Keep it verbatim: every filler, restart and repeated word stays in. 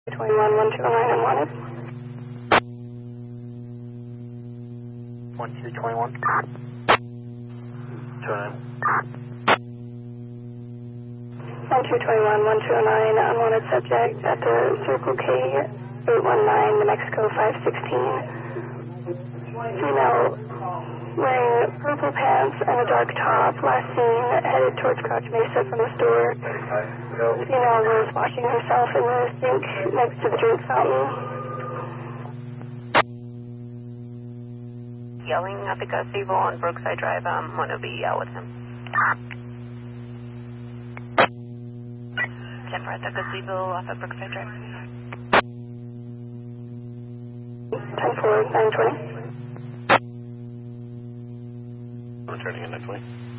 twenty-one, one two nine, unwanted. one two twenty-one. two nine. one two twenty-one, one two nine, unwanted subject at the Circle K eight one nine, New Mexico five sixteen. Female wearing purple pants and a dark top, last seen headed towards Crouch Mesa from the store. The female was washing herself in the sink next to the drink fountain. Yelling at the gazebo on Brookside Drive. I'm going to be yell with him. Jennifer at the gazebo off of Brookside Drive. ten four, nine twenty. I'm returning in nine twenty.